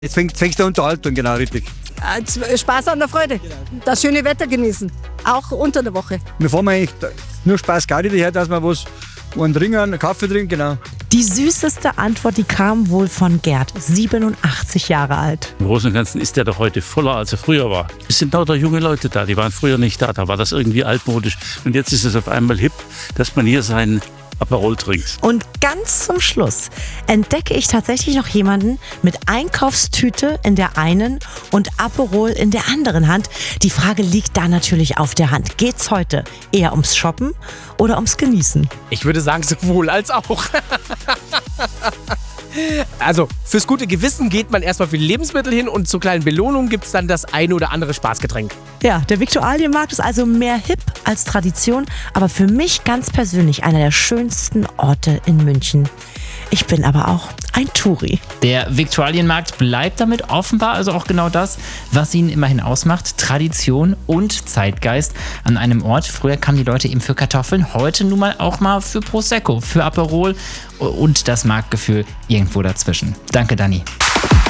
Jetzt fängt die Unterhaltung, genau, richtig. Spaß an der Freude. Das schöne Wetter genießen. Auch unter der Woche. Wir fahren eigentlich nur Spaß Gaudi daher, dass wir einen trinken, einen Kaffee trinken, genau. Die süßeste Antwort, die kam wohl von Gerd, 87 Jahre alt. Im Großen und Ganzen ist der doch heute voller, als er früher war. Es sind lauter junge Leute da, die waren früher nicht da. Da war das irgendwie altmodisch. Und jetzt ist es auf einmal hip, dass man hier seinen Aperol trinkt. Und ganz zum Schluss entdecke ich tatsächlich noch jemanden mit Einkaufstüte in der einen und Aperol in der anderen Hand. Die Frage liegt da natürlich auf der Hand. Geht's heute eher ums Shoppen oder ums Genießen? Ich würde sagen, sowohl als auch. Also, fürs gute Gewissen geht man erstmal für die Lebensmittel hin und zur kleinen Belohnung gibt es dann das eine oder andere Spaßgetränk. Ja, der Viktualienmarkt ist also mehr hip als Tradition, aber für mich ganz persönlich einer der schönsten Orte in München. Ich bin aber auch ein Touri. Der Viktualienmarkt bleibt damit offenbar also auch genau das, was ihn immerhin ausmacht. Tradition und Zeitgeist an einem Ort. Früher kamen die Leute eben für Kartoffeln, heute nun mal auch mal für Prosecco, für Aperol und das Marktgefühl irgendwo dazwischen. Danke, Dani.